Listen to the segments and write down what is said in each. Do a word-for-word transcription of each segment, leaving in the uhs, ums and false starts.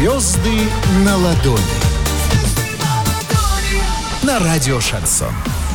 Звезды на ладони. На радио «Шансон».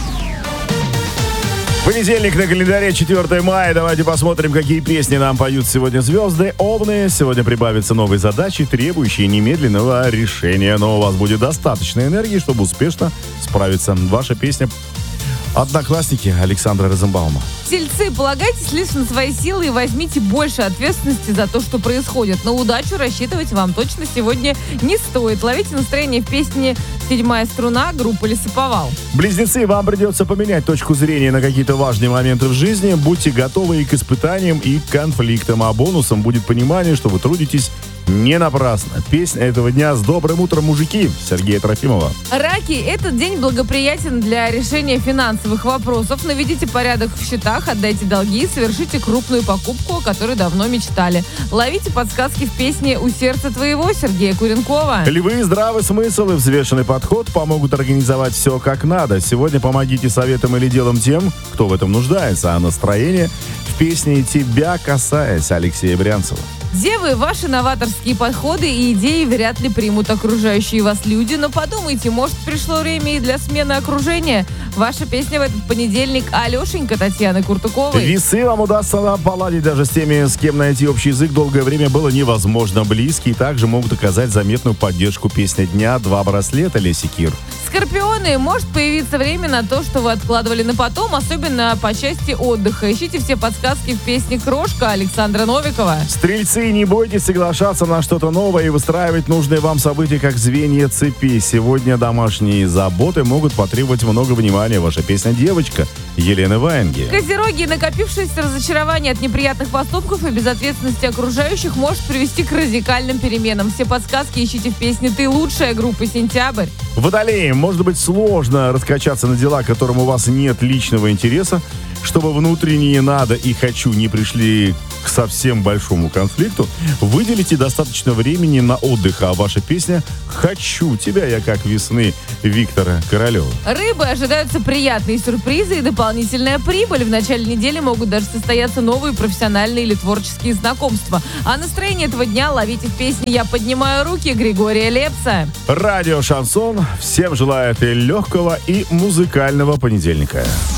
Понедельник на календаре, четвёртое мая. Давайте посмотрим, какие песни нам поют сегодня звезды. Овны. Сегодня прибавятся новые задачи, требующие немедленного решения. Но у вас будет достаточно энергии, чтобы успешно справиться. Ваша песня «Одноклассники» Александра Розенбаума. Тельцы, полагайтесь лишь на свои силы и возьмите больше ответственности за то, что происходит. На удачу рассчитывать вам точно сегодня не стоит. Ловите настроение в песне «Седьмая струна» группы «Лесоповал». Близнецы, вам придется поменять точку зрения на какие-то важные моменты в жизни. Будьте готовы и к испытаниям, и к конфликтам. А бонусом будет понимание, что вы трудитесь не напрасно. Песня этого дня «С добрым утром, мужики» Сергея Трофимова. Раки, этот день благоприятен для решения финансовых вопросов. Наведите порядок в счетах, отдайте долги и совершите крупную покупку, о которой давно мечтали. Ловите подсказки в песне «У сердца твоего» Сергея Куренкова. Львы, здравый смысл и взвешенный подход помогут организовать все как надо. Сегодня помогите советом или делом тем, кто в этом нуждается. А настроение в песне «Тебя касаясь» Алексея Брянцева. Девы, ваши новаторские подходы и идеи вряд ли примут окружающие вас люди, но подумайте, может, пришло время и для смены окружения. Ваша песня в этот понедельник «Алешенька» Татьяны Куртуковой. Весы, вам удастся поладить даже с теми, с кем найти общий язык долгое время было невозможно. Близкие также могут оказать заметную поддержку «Песня дня», «Два браслета» Леси Кир. Скорпионы, может появиться время на то, что вы откладывали на потом, особенно по части отдыха. Ищите все подсказки в песне «Крошка» Александра Новикова. Стрельцы, не бойтесь соглашаться на что-то новое и выстраивать нужные вам события как звенья цепи. Сегодня домашние заботы могут потребовать много внимания. Ваша песня «Девочка» Елены Ваенги. Козероги, накопившееся разочарование от неприятных поступков и безответственности окружающих может привести к радикальным переменам. Все подсказки ищите в песне «Ты лучшая» группы «Сентябрь». Водолеи, может быть сложно раскачаться на дела, к которым у вас нет личного интереса, чтобы внутренние «надо» и «хочу» не пришли к совсем большому конфликту. Выделите достаточно времени на отдых, а ваша песня «Хочу тебя я как весны» Виктора Королева. Рыбы, ожидаются приятные сюрпризы и дополнительная прибыль. В начале недели могут даже состояться новые профессиональные или творческие знакомства. А настроение этого дня ловите в песне «Я поднимаю руки» Григория Лепса. Радио «Шансон» всем желает и легкого, и музыкального понедельника.